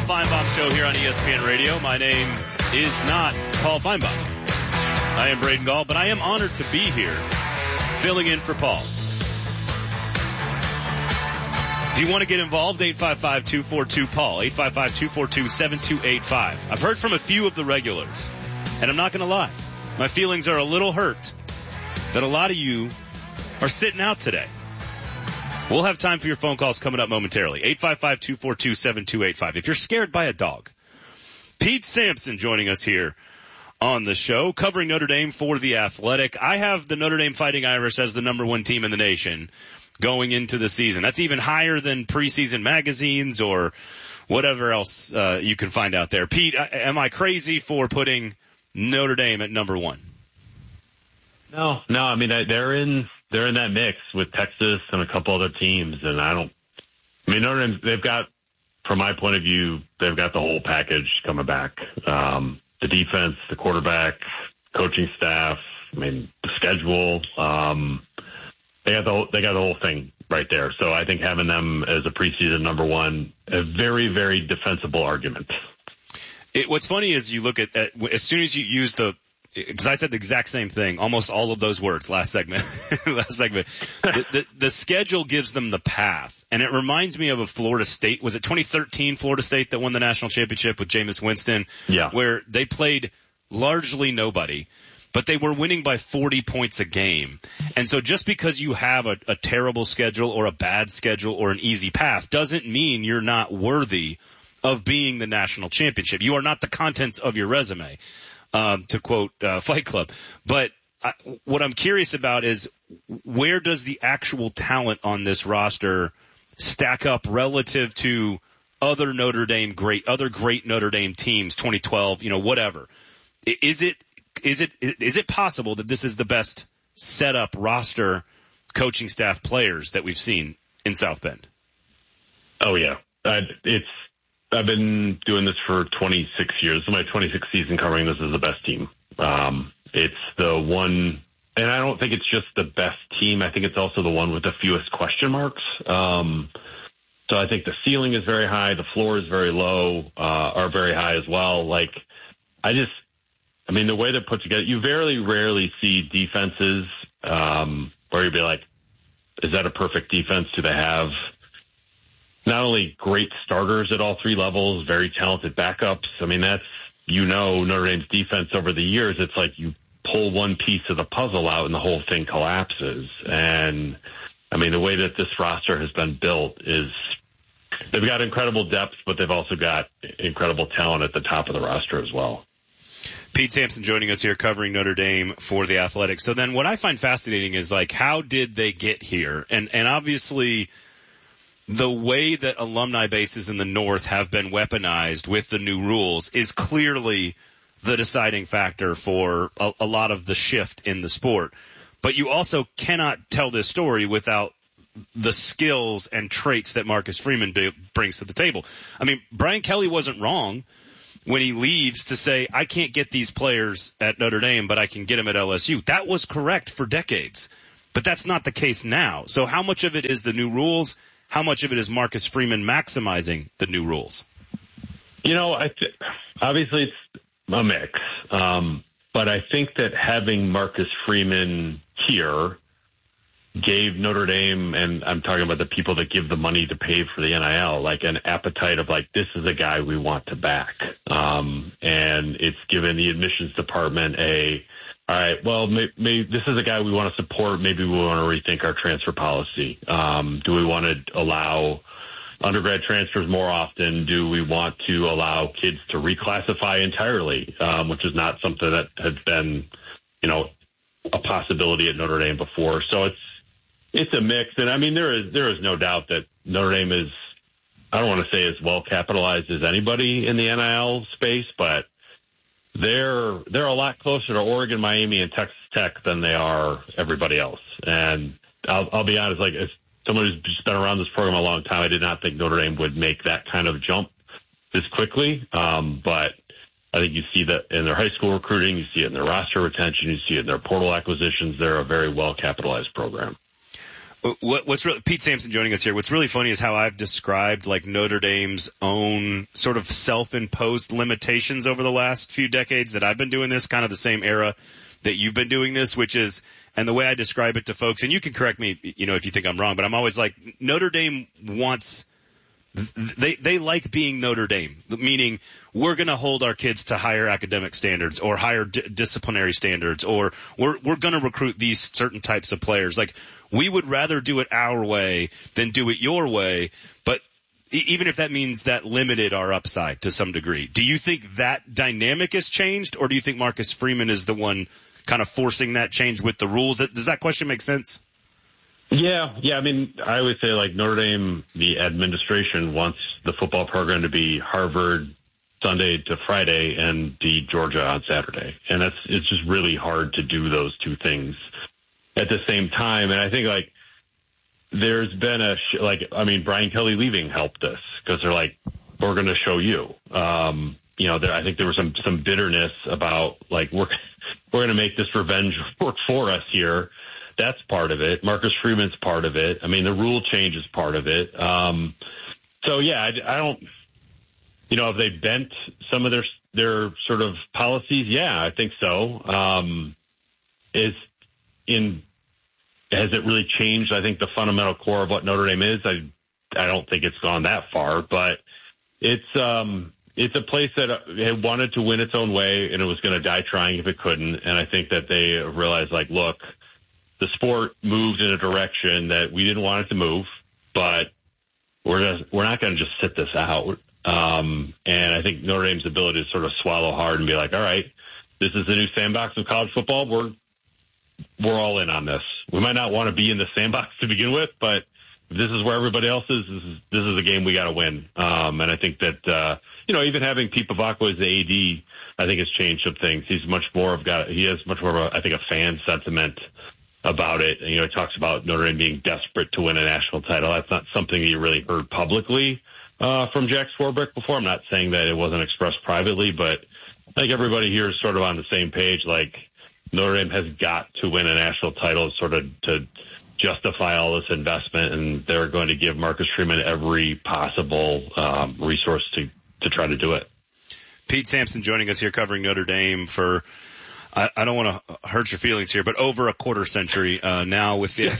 Feinbaum Show here on ESPN Radio. My name is not Paul Feinbaum. I am Braden Gall, but I am honored to be here filling in for Paul. If you want to get involved, 855-242-PAUL, 855-242-7285. I've heard from a few of the regulars, and I'm not going to lie. My feelings are a little hurt that a lot of you are sitting out today. We'll have time for your phone calls coming up momentarily. 855-242-7285. If you're scared by a dog. Pete Sampson joining us here on the show, covering Notre Dame for The Athletic. I have the Notre Dame Fighting Irish as the number one team in the nation going into the season. That's even higher than preseason magazines or whatever else you can find out there. Pete, am I crazy for putting Notre Dame at number one? No. I mean, they're in that mix with Texas and a couple other teams, and Notre Dame, they've got, from my point of view, they've got the whole package coming back. The defense, the quarterback, coaching staff, the schedule. They got the whole thing right there. So I think having them as a preseason number one, a very, very defensible argument. What's funny is you look at as soon as you use because I said the exact same thing, almost all of those words last segment. The schedule gives them the path, and it reminds me of a Florida State. Was it 2013 Florida State that won the national championship with Jameis Winston? Yeah. Where they played largely nobody, but they were winning by 40 points a game. And so just because you have a terrible schedule or a bad schedule or an easy path doesn't mean you're not worthy of being the national championship. You are not the contents of your resume. To quote Fight Club. But what I'm curious about is where does the actual talent on this roster stack up relative to other great Notre Dame teams, 2012, whatever. Is it possible that this is the best set up roster, coaching staff, players that we've seen in South Bend? Oh yeah. I've been doing this for 26 years. My 26th season covering this is the best team. It's the one, and I don't think it's just the best team. I think it's also the one with the fewest question marks. So I think the ceiling is very high. The floor is very low, or very high as well. The way they're put together, you very rarely see defenses, where you'd be like, is that a perfect defense? Do they have not only great starters at all three levels, very talented backups? That's, Notre Dame's defense over the years. It's like you pull one piece of the puzzle out and the whole thing collapses. And, the way that this roster has been built is they've got incredible depth, but they've also got incredible talent at the top of the roster as well. Pete Sampson joining us here covering Notre Dame for The Athletic. So then what I find fascinating is, how did they get here? And obviously, the way that alumni bases in the North have been weaponized with the new rules is clearly the deciding factor for a lot of the shift in the sport. But you also cannot tell this story without the skills and traits that Marcus Freeman brings to the table. Brian Kelly wasn't wrong when he leaves to say, I can't get these players at Notre Dame, but I can get them at LSU. That was correct for decades. But that's not the case now. So how much of it is the new rules? How much of it is Marcus Freeman maximizing the new rules? Obviously it's a mix. But I think that having Marcus Freeman here gave Notre Dame, and I'm talking about the people that give the money to pay for the NIL, an appetite of this is a guy we want to back. And it's given the admissions department all right, well, maybe this is a guy we want to support. Maybe we want to rethink our transfer policy. Do we want to allow undergrad transfers more often? Do we want to allow kids to reclassify entirely, which is not something that has been, a possibility at Notre Dame before. So it's a mix. And there is no doubt that Notre Dame is, I don't want to say as well capitalized as anybody in the NIL space, but they're a lot closer to Oregon, Miami, and Texas Tech than they are everybody else. And I'll be honest, as someone who's just been around this program a long time, I did not think Notre Dame would make that kind of jump this quickly. But I think you see that in their high school recruiting, you see it in their roster retention, you see it in their portal acquisitions. They're a very well capitalized program. What's really, Pete Sampson joining us here. What's really funny is how I've described like Notre Dame's own sort of self-imposed limitations over the last few decades that I've been doing this, kind of the same era that you've been doing this, which is, and the way I describe it to folks, and you can correct me, if you think I'm wrong, but I'm always like, Notre Dame wants, they like being Notre Dame, meaning we're going to hold our kids to higher academic standards or higher disciplinary standards, or we're going to recruit these certain types of players. Like, we would rather do it our way than do it your way, but even if that means that limited our upside to some degree. Do you think that dynamic has changed, or do you think Marcus Freeman is the one kind of forcing that change with the rules? Does that question make sense? Yeah. I mean, I would say like Notre Dame, the administration wants the football program to be Harvard Sunday to Friday and the Georgia on Saturday. And it's just really hard to do those two things at the same time. And I think like there's been Brian Kelly leaving helped us because they're like, we're going to show you. I think there was some bitterness about like, we're going to make this revenge work for us here. That's part of it. Marcus Freeman's part of it. I mean, the rule change is part of it. So yeah, I don't, have they bent some of their sort of policies? Yeah, I think so. Has it really changed? I think the fundamental core of what Notre Dame is. I don't think it's gone that far, but it's a place that had wanted to win its own way, and it was going to die trying if it couldn't. And I think that they realized, like, look, the sport moved in a direction that we didn't want it to move, but we're not going to just sit this out. And I think Notre Dame's ability to sort of swallow hard and be like, all right, this is the new sandbox of college football. We're all in on this. We might not want to be in the sandbox to begin with, but if this is where everybody else is, this is a game we got to win. And I think that, even having Pete Bavacqua as the AD, I think has changed some things. He has much more of a fan sentiment about it. And, he talks about Notre Dame being desperate to win a national title. That's not something that you really heard publicly from Jack Swarbrick before. I'm not saying that it wasn't expressed privately, but I think everybody here is sort of on the same page. Like, Notre Dame has got to win a national title sort of to justify all this investment, and they're going to give Marcus Freeman every possible resource to try to do it. Pete Sampson joining us here covering Notre Dame for, I don't want to hurt your feelings here, but over a quarter century now with the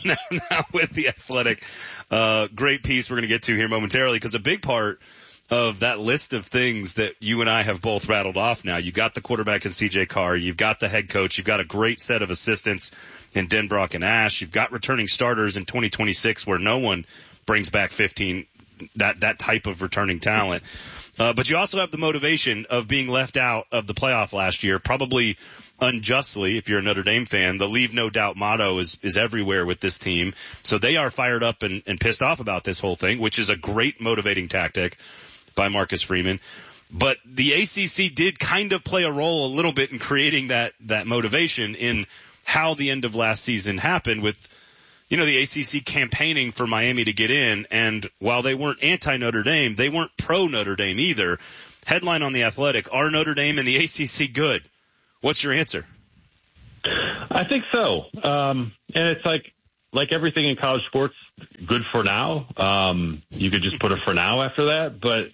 Athletic. Great piece we're going to get to here momentarily, because a big part of that list of things that you and I have both rattled off now. You got the quarterback in C.J. Carr. You've got the head coach. You've got a great set of assistants in Denbrock and Ash. You've got returning starters in 2026 where no one brings back 15, that type of returning talent. But you also have the motivation of being left out of the playoff last year, probably unjustly, if you're a Notre Dame fan. The leave no doubt motto is everywhere with this team. So they are fired up and pissed off about this whole thing, which is a great motivating tactic by Marcus Freeman. But the ACC did kind of play a role a little bit in creating that motivation in how the end of last season happened with, the ACC campaigning for Miami to get in. And while they weren't anti-Notre Dame, they weren't pro-Notre Dame either. Headline on The Athletic, are Notre Dame and the ACC good? What's your answer? I think so. And it's like everything in college sports, good for now. You could just put a for now after that, but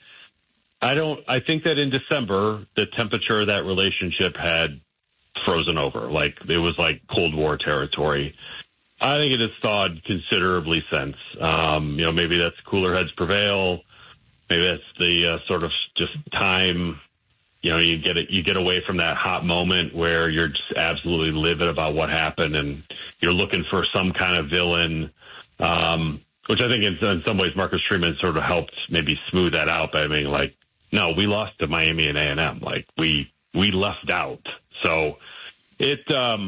I think that in December, the temperature of that relationship had frozen over. Like, it was like Cold War territory. I think it has thawed considerably since. Maybe that's cooler heads prevail. Maybe that's the sort of just time. You get away from that hot moment where you're just absolutely livid about what happened, and you're looking for some kind of villain, which I think in some ways Marcus Freeman sort of helped maybe smooth that out by being like, no, we lost to Miami and A&M. Like, we left out. So it's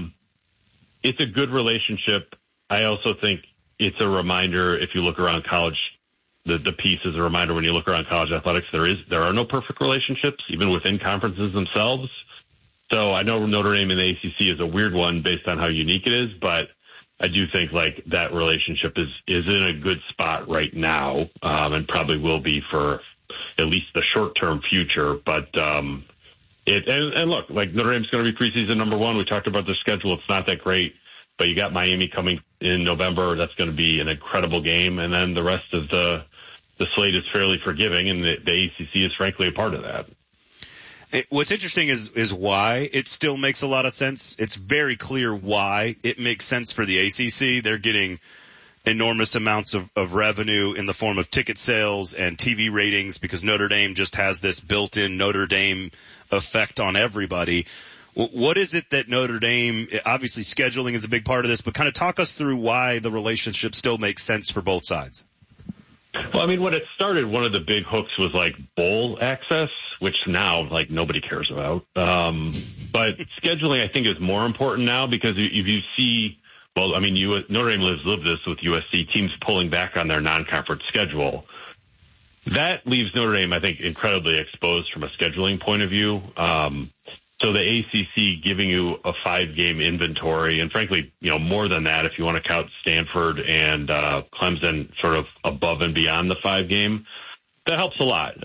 a good relationship. I also think it's a reminder, if you look around college, the piece is a reminder when you look around college athletics, there are no perfect relationships, even within conferences themselves. So I know Notre Dame and the ACC is a weird one based on how unique it is, but I do think like that relationship is in a good spot right now, and probably will be for at least the short-term future. But and look, like Notre Dame's going to be preseason number one. We talked about their schedule. It's not that great. but you got Miami coming in November. That's going to be an incredible game. And then the rest of the slate is fairly forgiving, and the ACC is frankly a part of that. What's interesting is why it still makes a lot of sense. It's very clear why it makes sense for the ACC. They're getting enormous amounts of revenue in the form of ticket sales and TV ratings because Notre Dame just has this built-in Notre Dame effect on everybody. What is it that Notre Dame, obviously scheduling is a big part of this, but kind of talk us through why the relationship still makes sense for both sides. Well, I mean, when it started, one of the big hooks was like bowl access, which now like nobody cares about. But scheduling, I think, is more important now because if you see, well, I mean, Notre Dame lived this with USC teams pulling back on their non-conference schedule. That leaves Notre Dame, I think, incredibly exposed from a scheduling point of view. So the ACC giving you a 5-game inventory, and frankly, more than that, if you want to count Stanford and Clemson sort of above and beyond the 5-game, that helps a lot.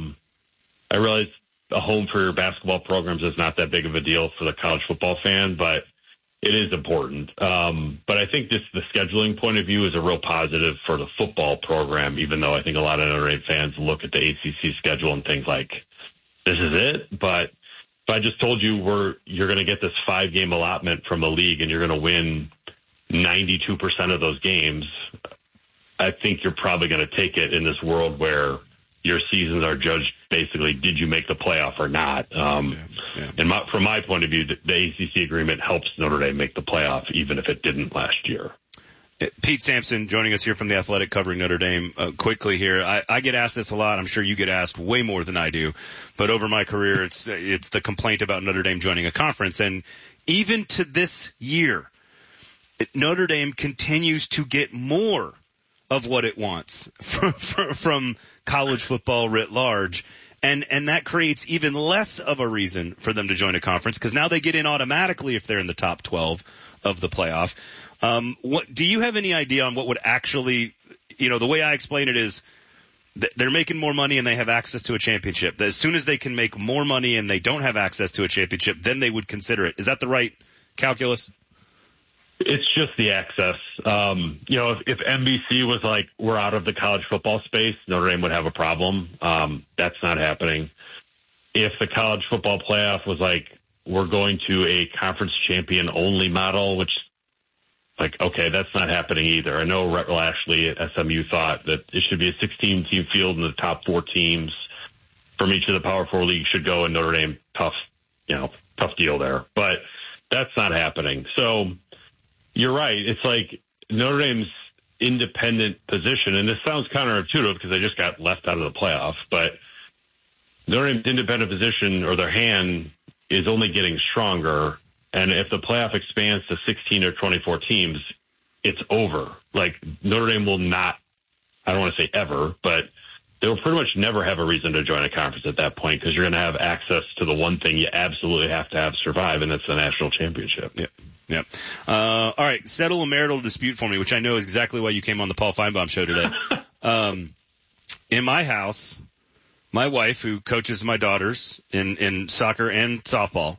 I realize a home for your basketball programs is not that big of a deal for the college football fan, but it is important. But I think the scheduling point of view is a real positive for the football program, even though I think a lot of Notre Dame fans look at the ACC schedule and think like, this is it. But if I just told you you're going to get this 5-game allotment from a league and you're going to win 92% of those games, I think you're probably going to take it in this world where your seasons are judged basically, did you make the playoff or not? And from my point of view, the ACC agreement helps Notre Dame make the playoff, even if it didn't last year. Pete Sampson joining us here from The Athletic, covering Notre Dame. Quickly here, I get asked this a lot. I'm sure you get asked way more than I do. But over my career, it's the complaint about Notre Dame joining a conference. And even to this year, Notre Dame continues to get more of what it wants from college football writ large. And that creates even less of a reason for them to join a conference because now they get in automatically if they're in the top 12 of the playoff. What do you have any idea on what would actually, the way I explain it is they're making more money and they have access to a championship. As soon as they can make more money and they don't have access to a championship, then they would consider it. Is that the right calculus? It's just the access. If NBC was like, we're out of the college football space, Notre Dame would have a problem. That's not happening. If the college football playoff was like, we're going to a conference champion only model, which okay, that's not happening either. I know Rhett Lashley at SMU thought that it should be a 16-team field and the top 4 teams from each of the Power 4 leagues should go, and Notre Dame, tough deal there. But that's not happening. So you're right. It's like Notre Dame's independent position, and this sounds counterintuitive because they just got left out of the playoff, but Notre Dame's independent position or their hand is only getting stronger. And if the playoff expands to 16 or 24 teams, it's over. Like Notre Dame will not, I don't want to say ever, but they will pretty much never have a reason to join a conference at that point because you're going to have access to the one thing you absolutely have to have survive, and that's the national championship. Yep. All right. Settle a marital dispute for me, which I know is exactly why you came on the Paul Feinbaum show today. In my house, my wife, who coaches my daughters in soccer and softball,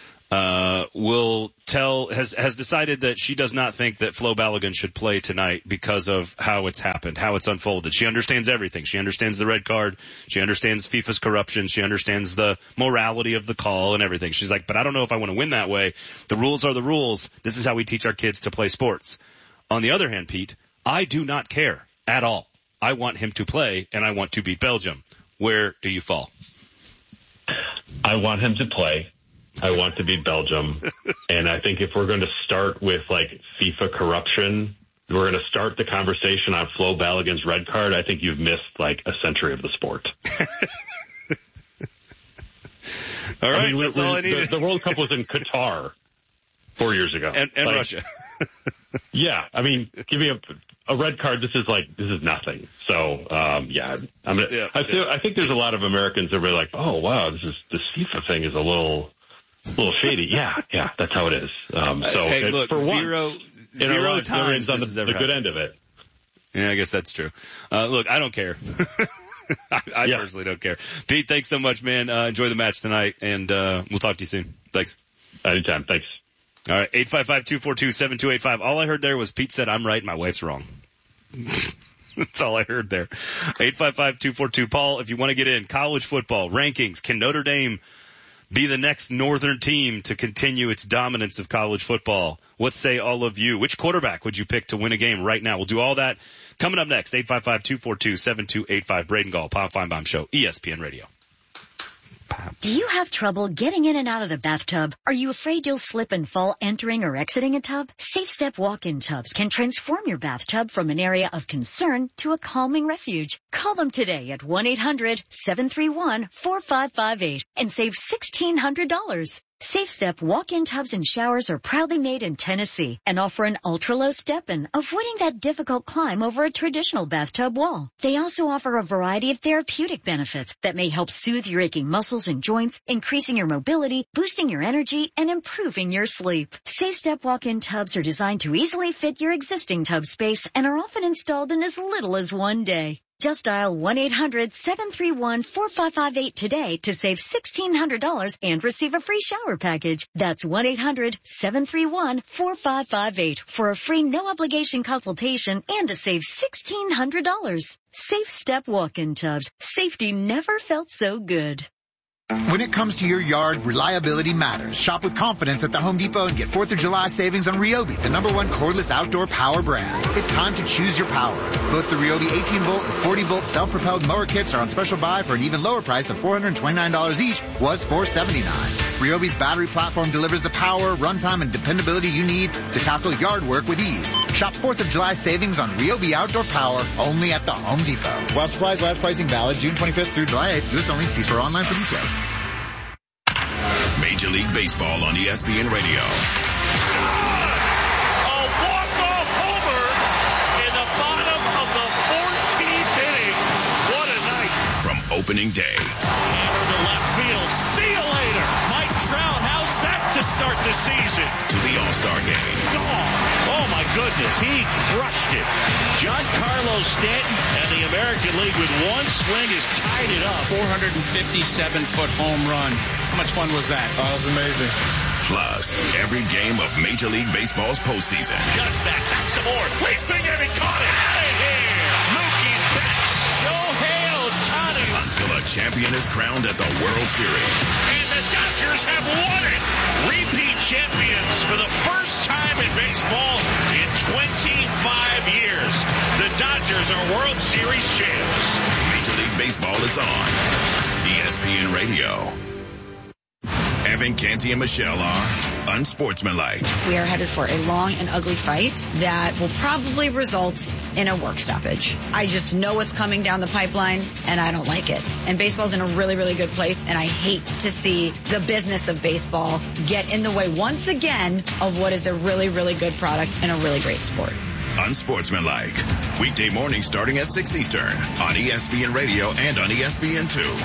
has decided that she does not think that Flo Balogun should play tonight because of how it's happened, how it's unfolded. She understands everything. She understands the red card. She understands FIFA's corruption. She understands the morality of the call and everything. She's like, but I don't know if I want to win that way. The rules are the rules. This is how we teach our kids to play sports. On the other hand, Pete, I do not care at all. I want him to play, and I want to beat Belgium. Where do you fall? I want him to play. I want to beat Belgium. And I think if we're going to start with like FIFA corruption, we're going to start the conversation on Flo Balogun's red card. I think you've missed like a century of the sport. All right. That's all I needed. The World Cup was in Qatar 4 years ago. And Russia. Yeah. I mean, give me a red card. This is nothing. So, I think there's a lot of Americans that are like, oh, wow, this FIFA thing is a little shady. Yeah, that's how it is. Hey, look, for zero times on the good end of it. Yeah, I guess that's true. Look, I don't care. I personally don't care. Pete, thanks so much, man. Enjoy the match tonight, and we'll talk to you soon. Thanks. Anytime. Thanks. All right, 855-242-7285. All I heard there was Pete said, I'm right, my wife's wrong. That's all I heard there. 855-242. Paul, if you want to get in, college football, rankings, can Notre Dame be the next Northern team to continue its dominance of college football? What say all of you? Which quarterback would you pick to win a game right now? We'll do all that coming up next. 855-242-7285. Braden Gall, Paul Feinbaum Show, ESPN Radio. Do you have trouble getting in and out of the bathtub? Are you afraid you'll slip and fall entering or exiting a tub? Safe Step walk-in tubs can transform your bathtub from an area of concern to a calming refuge. Call them today at 1-800-731-4558 and save $1,600. Safe Step walk-in tubs and showers are proudly made in Tennessee and offer an ultra-low step-in, avoiding that difficult climb over a traditional bathtub wall. They also offer a variety of therapeutic benefits that may help soothe your aching muscles and joints, increasing your mobility, boosting your energy, and improving your sleep. Safe Step walk-in tubs are designed to easily fit your existing tub space and are often installed in as little as one day. Just dial 1-800-731-4558 today to save $1,600 and receive a free shower package. That's 1-800-731-4558 for a free no-obligation consultation and to save $1,600. Safe Step walk-in tubs. Safety never felt so good. When it comes to your yard, reliability matters. Shop with confidence at the Home Depot and get 4th of July savings on Ryobi, the #1 cordless outdoor power brand. It's time to choose your power. Both the Ryobi 18-volt and 40-volt self-propelled mower kits are on special buy for an even lower price of $429 each, was $479. Ryobi's battery platform delivers the power, runtime, and dependability you need to tackle yard work with ease. Shop 4th of July savings on Ryobi outdoor power only at the Home Depot. While supplies last, pricing valid June 25th through July 8th. U.S. only. See store online for details. Major League Baseball on ESPN Radio. A walk-off homer in the bottom of the 14th inning. What a night. From opening day. Hammer to left field. See you later. Mike Trout, how's that to start the season? To the All-Star game. Oh my goodness, he crushed it. Giancarlo Stanton and the American League with one swing has tied it up. 457-foot home run. How much fun was that? Oh, that was amazing. Plus, every game of Major League Baseball's postseason. Got it back some more. Leaping and he caught it. Out of here. Mookie Betts. Shohei Ohtani. Until a champion is crowned at the World Series. And the Dodgers have won it. Repeat champions for the first time in baseball in 25 years. The Dodgers are World Series champs. Major League Baseball is on ESPN Radio. Evan Canty and Michelle are unsportsmanlike. We are headed for a long and ugly fight that will probably result in a work stoppage. I just know what's coming down the pipeline, and I don't like it. And baseball's in a really, really good place, and I hate to see the business of baseball get in the way once again of what is a really, really good product and a really great sport. Unsportsmanlike. Weekday mornings starting at 6 Eastern on ESPN Radio and on ESPN2.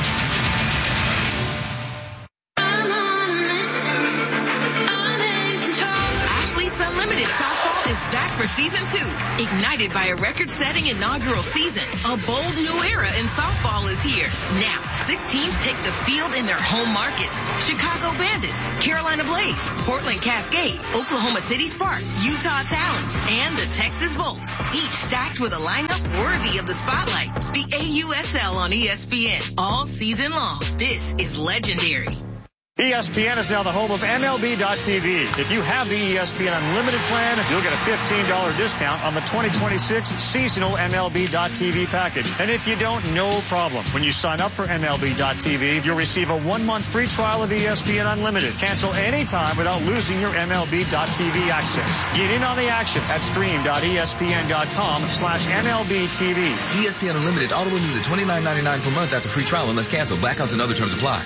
Unlimited Softball is back for Season 2. Ignited by a record-setting inaugural season, a bold new era in softball is here. Now, 6 teams take the field in their home markets. Chicago Bandits, Carolina Blaze, Portland Cascade, Oklahoma City Sparks, Utah Talons, and the Texas Volts. Each stacked with a lineup worthy of the spotlight. The AUSL on ESPN all season long. This is legendary. ESPN is now the home of MLB.TV. If you have the ESPN Unlimited plan, you'll get a $15 discount on the 2026 seasonal MLB.TV package. And if you don't, no problem. When you sign up for MLB.TV, you'll receive a 1-month free trial of ESPN Unlimited. Cancel anytime without losing your MLB.TV access. Get in on the action at stream.espn.com/MLBTV. ESPN Unlimited auto renews at $29.99 per month after free trial unless canceled. Blackouts and other terms apply.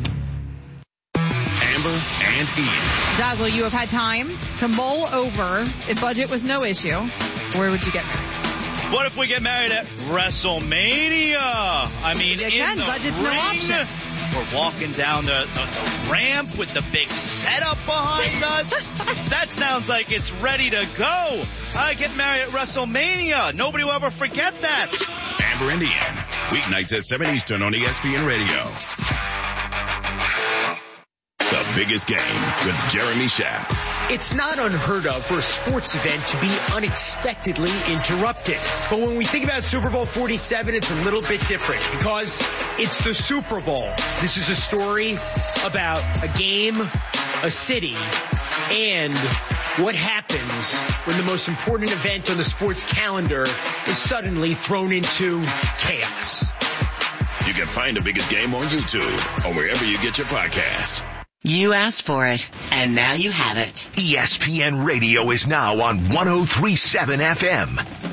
Amber and Ian. Dazzle, you have had time to mull over if budget was no issue. Where would you get married? What if we get married at WrestleMania? I mean, again, budget's no option. We're walking down the ramp with the big setup behind us. That sounds like it's ready to go. Get married at WrestleMania. Nobody will ever forget that. Amber and Ian. Weeknights at 7 Eastern on ESPN Radio. The biggest game with Jeremy Schaap. It's not unheard of for a sports event to be unexpectedly interrupted. But when we think about Super Bowl 47, it's a little bit different because it's the Super Bowl. This is a story about a game, a city, and what happens when the most important event on the sports calendar is suddenly thrown into chaos. You can find The Biggest Game on YouTube or wherever you get your podcasts. You asked for it, and now you have it. ESPN Radio is now on 103.7 FM.